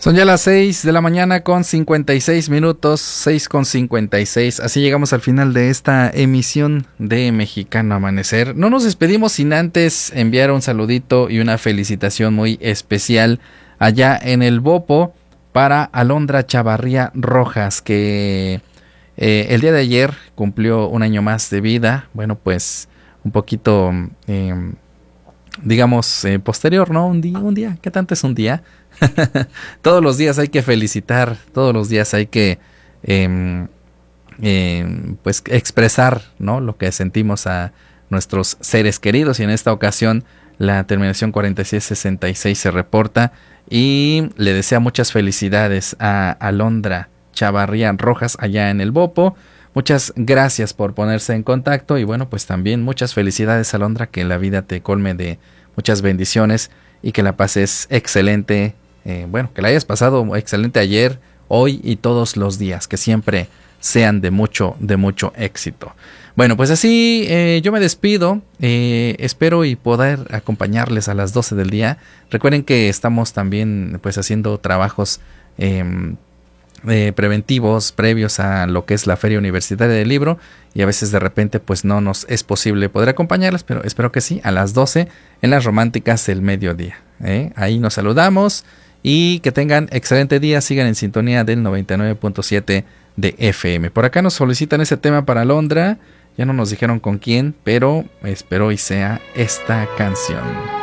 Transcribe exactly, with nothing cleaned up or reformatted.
Son ya las seis de la mañana con cincuenta y seis minutos, seis con cincuenta y seis. Así llegamos al final de esta emisión de Mexicano Amanecer. No nos despedimos sin antes enviar un saludito y una felicitación muy especial allá en el Bopo para Alondra Chavarría Rojas, que eh, el día de ayer cumplió un año más de vida. Bueno, pues un poquito, eh, digamos, eh, posterior, ¿no? Un día, un día, ¿qué tanto es un día? Todos los días hay que felicitar, todos los días hay que eh, eh, pues expresar, ¿no?, lo que sentimos a nuestros seres queridos, y en esta ocasión la terminación cuarenta y seis sesenta y seis se reporta y le desea muchas felicidades a Alondra Chavarría Rojas allá en el Bopo. Muchas gracias por ponerse en contacto y bueno, pues también muchas felicidades, Alondra, que la vida te colme de muchas bendiciones y que la pases excelente. Eh, bueno, que la hayas pasado excelente ayer, hoy y todos los días, que siempre sean de mucho, de mucho éxito. Bueno, pues así eh, yo me despido, eh, espero y poder acompañarles a las doce del día. Recuerden que estamos también pues haciendo trabajos eh, eh, preventivos previos a lo que es la Feria Universitaria del Libro, y a veces de repente pues no nos es posible poder acompañarles, pero espero que sí, a las doce en las románticas del mediodía. ¿eh? Ahí nos saludamos. Y que tengan excelente día, sigan en sintonía del noventa y nueve punto siete de F M. Por acá nos solicitan ese tema para Alondra, ya no nos dijeron con quién, pero espero y sea esta canción.